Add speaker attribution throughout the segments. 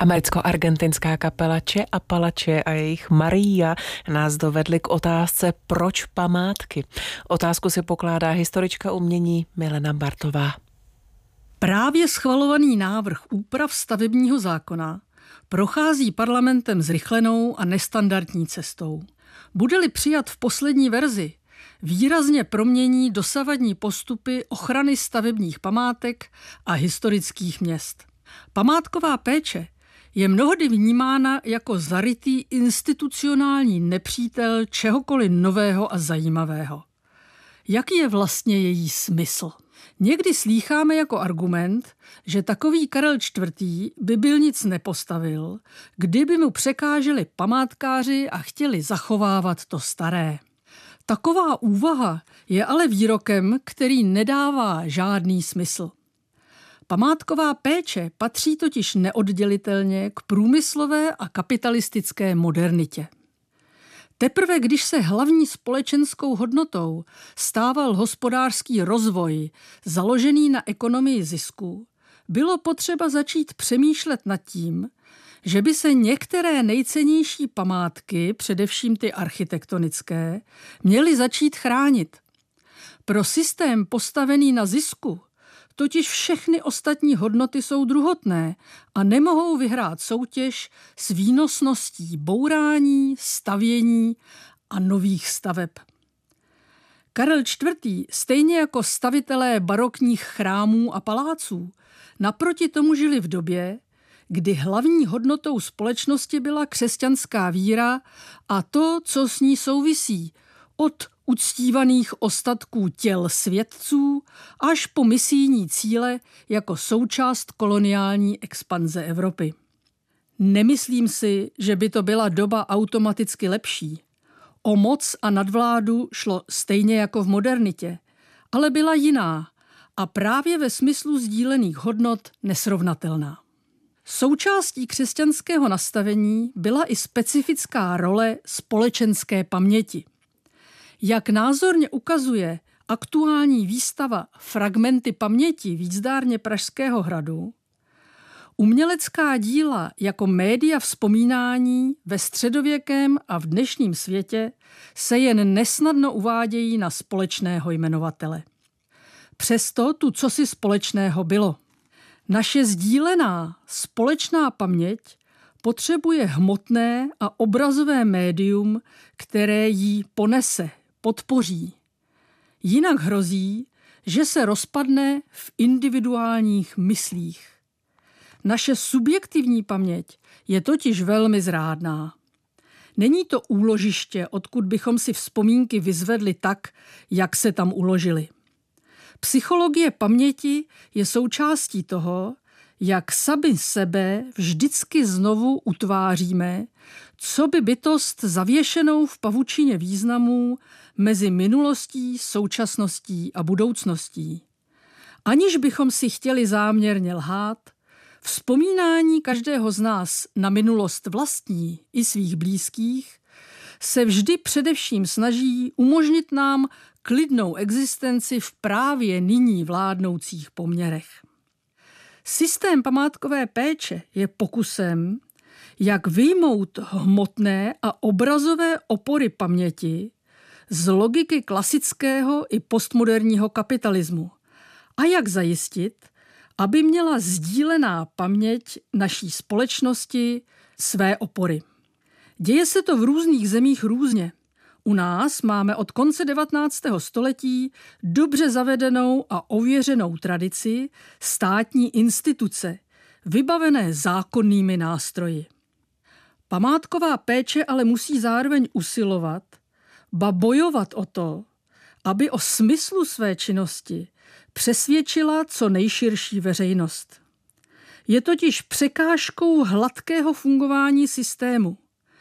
Speaker 1: Americko-argentinská kapela Che Apalache a jejich Maria nás dovedly k otázce, proč památky. Otázku si pokládá historička umění Milena Bartová.
Speaker 2: Právě schvalovaný návrh úprav stavebního zákona prochází parlamentem zrychlenou a nestandardní cestou. Bude-li přijat v poslední verzi, výrazně promění dosavadní postupy ochrany stavebních památek a historických měst. Památková péče je mnohdy vnímána jako zarytý institucionální nepřítel čehokoliv nového a zajímavého. Jaký je vlastně její smysl? Někdy slýcháme jako argument, že takový Karel IV. By byl nic nepostavil, kdyby mu překáželi památkáři a chtěli zachovávat to staré. Taková úvaha je ale výrokem, který nedává žádný smysl. Památková péče patří totiž neoddělitelně k průmyslové a kapitalistické modernitě. Teprve když se hlavní společenskou hodnotou stával hospodářský rozvoj založený na ekonomii zisku, bylo potřeba začít přemýšlet nad tím, že by se některé nejcennější památky, především ty architektonické, měly začít chránit. Pro systém postavený na zisku totiž všechny ostatní hodnoty jsou druhotné a nemohou vyhrát soutěž s výnosností bourání, stavění a nových staveb. Karel IV. Stejně jako stavitelé barokních chrámů a paláců naproti tomu žili v době, kdy hlavní hodnotou společnosti byla křesťanská víra a to, co s ní souvisí, od uctívaných ostatků těl světců až po misijní cíle jako součást koloniální expanze Evropy. Nemyslím si, že by to byla doba automaticky lepší. O moc a nadvládu šlo stejně jako v modernitě, ale byla jiná a právě ve smyslu sdílených hodnot nesrovnatelná. Součástí křesťanského nastavení byla i specifická role společenské paměti. Jak názorně ukazuje aktuální výstava Fragmenty paměti vícdárně Pražského hradu, umělecká díla jako média vzpomínání ve středověkém a v dnešním světě se jen nesnadno uvádějí na společného jmenovatele. Přesto tu cosi společného bylo. Naše sdílená společná paměť potřebuje hmotné a obrazové médium, které ji ponese, podpoří. Jinak hrozí, že se rozpadne v individuálních myslích. Naše subjektivní paměť je totiž velmi zrádná. Není to úložiště, odkud bychom si vzpomínky vyzvedli tak, jak se tam uložily. Psychologie paměti je součástí toho, jak sami sebe vždycky znovu utváříme, co by bytost zavěšenou v pavučině významů mezi minulostí, současností a budoucností. Aniž bychom si chtěli záměrně lhát, vzpomínání každého z nás na minulost vlastní i svých blízkých se vždy především snaží umožnit nám klidnou existenci v právě nyní vládnoucích poměrech. Systém památkové péče je pokusem, jak vyjmout hmotné a obrazové opory paměti z logiky klasického i postmoderního kapitalismu a jak zajistit, aby měla sdílená paměť naší společnosti své opory. Děje se to v různých zemích různě. U nás máme od konce 19. století dobře zavedenou a ověřenou tradici státní instituce, vybavené zákonnými nástroji. Památková péče ale musí zároveň usilovat, ba bojovat o to, aby o smyslu své činnosti přesvědčila co nejširší veřejnost. Je totiž překážkou hladkého fungování systému.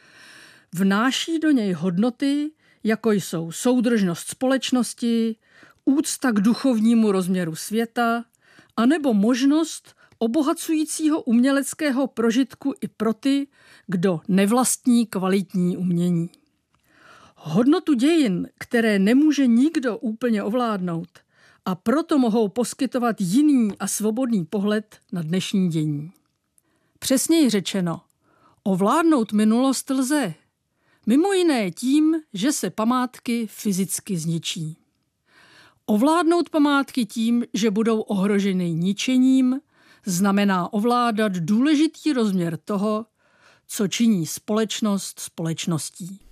Speaker 2: Vnáší do něj hodnoty, jako jsou soudržnost společnosti, úcta k duchovnímu rozměru světa, anebo možnost obohacujícího uměleckého prožitku i pro ty, kdo nevlastní kvalitní umění. Hodnotu dějin, které nemůže nikdo úplně ovládnout, a proto mohou poskytovat jiný a svobodný pohled na dnešní dění. Přesněji řečeno, ovládnout minulost lze, mimo jiné tím, že se památky fyzicky zničí. Ovládnout památky tím, že budou ohroženy ničením, znamená ovládat důležitý rozměr toho, co činí společnost společností.